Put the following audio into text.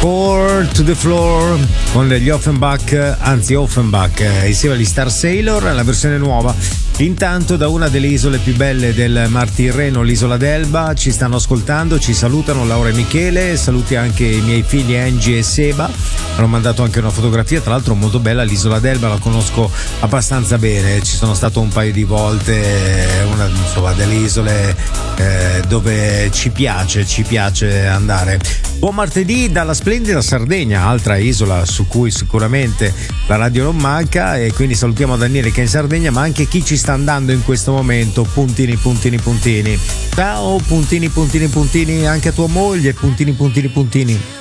Four to the Floor con gli Offenbach, anzi Offenbach, insieme agli Star Sailor, la versione nuova. Intanto da una delle isole più belle del Mar Tirreno, l'isola d'Elba, ci stanno ascoltando, ci salutano Laura e Michele, saluti anche i miei figli Angie e Seba, hanno mandato anche una fotografia, tra l'altro molto bella, l'isola d'Elba la conosco abbastanza bene, ci sono stato un paio di volte, una insomma delle isole dove ci piace andare. Buon martedì dalla splendida Sardegna, altra isola su cui sicuramente la radio non manca, e quindi salutiamo Daniele che è in Sardegna, ma anche chi ci sta andando in questo momento, puntini. Ciao, puntini, anche a tua moglie, puntini.